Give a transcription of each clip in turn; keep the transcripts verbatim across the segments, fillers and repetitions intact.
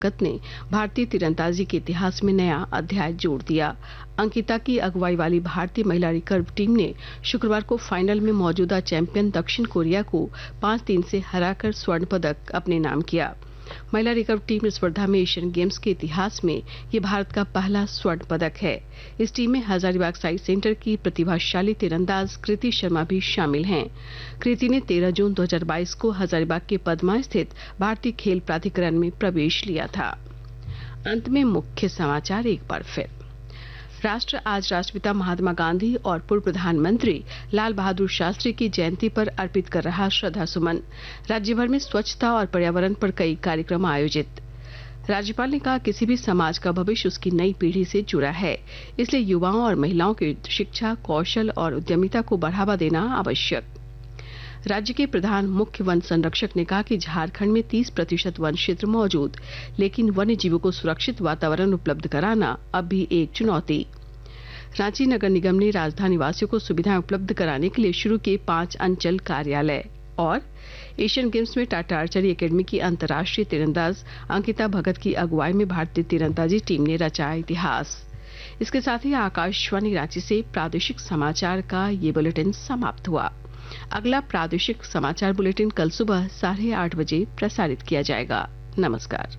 ने भारतीय तीरंदाजी के इतिहास में नया अध्याय जोड़ दिया। अंकिता की अगुवाई वाली भारतीय महिला रिकर्व टीम ने शुक्रवार को फाइनल में मौजूदा चैंपियन दक्षिण कोरिया को पांच तीन से हराकर स्वर्ण पदक अपने नाम किया। महिला रिकर्व टीम स्पर्धा में एशियन गेम्स के इतिहास में ये भारत का पहला स्वर्ण पदक है। इस टीम में हजारीबाग साइंस सेंटर की प्रतिभाशाली तीरंदाज कृति शर्मा भी शामिल हैं। कृति ने तेरह जून दो हज़ार बाईस को हजारीबाग के पदमा स्थित भारतीय खेल प्राधिकरण में प्रवेश लिया था। अंत में मुख्य समाचार एक बार फिर। राष्ट्र आज राष्ट्रपिता महात्मा गांधी और पूर्व प्रधानमंत्री लाल बहादुर शास्त्री की जयंती पर अर्पित कर रहा श्रद्धा सुमन। राज्य भर में स्वच्छता और पर्यावरण पर कई कार्यक्रम आयोजित। राज्यपाल ने कहा, किसी भी समाज का भविष्य उसकी नई पीढ़ी से जुड़ा है, इसलिए युवाओं और महिलाओं की शिक्षा, कौशल और उद्यमिता को बढ़ावा देना आवश्यक। राज्य के प्रधान मुख्य वन संरक्षक ने कहा कि झारखंड में तीस प्रतिशत वन क्षेत्र मौजूद, लेकिन वन्य जीवों को सुरक्षित वातावरण उपलब्ध कराना अब भी एक चुनौती। रांची नगर निगम ने राजधानी वासियों को सुविधाएं उपलब्ध कराने के लिए शुरू किए पांच अंचल कार्यालय। और एशियन गेम्स में टाटा आर्चरी एकेडमी की अंतर्राष्ट्रीय तीरंदाज अंकिता भगत की अगुवाई में भारतीय तीरंदाजी टीम ने रचा इतिहास। इसके साथ ही आकाशवाणी रांची से प्रादेशिक समाचार का ये बुलेटिन समाप्त हुआ। अगला प्रादेशिक समाचार बुलेटिन कल सुबह साढ़े आठ बजे प्रसारित किया जाएगा। नमस्कार।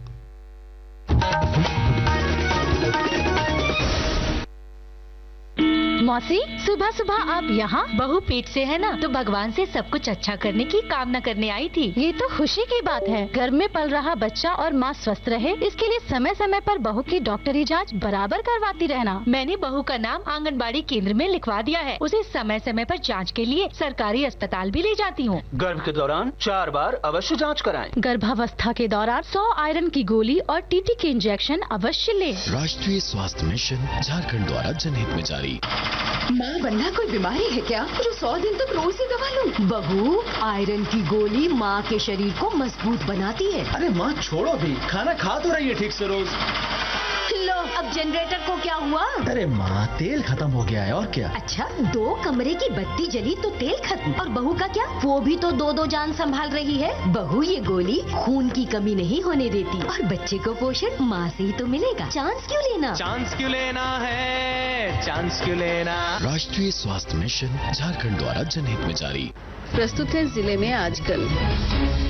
मौसी, सुबह सुबह आप यहाँ? बहू पेट से है ना, तो भगवान से सब कुछ अच्छा करने की कामना करने आई थी। ये तो खुशी की बात है। घर में पल रहा बच्चा और माँ स्वस्थ रहे, इसके लिए समय समय पर बहू की डॉक्टरी जांच बराबर करवाती रहना। मैंने बहू का नाम आंगनबाड़ी केंद्र में लिखवा दिया है। उसे समय समय पर जांच के लिए सरकारी अस्पताल भी ले जाती हूँ। गर्भ के दौरान चार बार अवश्य जाँच कराएं। गर्भावस्था के दौरान सौ आयरन की गोली और टीटी के इंजेक्शन अवश्य ले। राष्ट्रीय स्वास्थ्य मिशन झारखंड द्वारा जनहित में जारी। माँ बनना कोई बीमारी है क्या, जो सौ दिन तक रोज ही दवा लूं? बहू, आयरन की गोली माँ के शरीर को मजबूत बनाती है। अरे माँ छोड़ो भी, खाना खा तो रही है ठीक से रोज। लो, अब जनरेटर को क्या हुआ? अरे माँ, तेल खत्म हो गया है और क्या। अच्छा, दो कमरे की बत्ती जली तो तेल खत्म, और बहू का क्या? वो भी तो दो दो जान संभाल रही है। बहू, ये गोली खून की कमी नहीं होने देती, और बच्चे को पोषण माँ से ही तो मिलेगा। चांस क्यों लेना? चांस क्यों लेना है, चांस क्यों लेना। राष्ट्रीय स्वास्थ्य मिशन झारखंड द्वारा जनहित में जारी। प्रस्तुत है जिले में आजकल।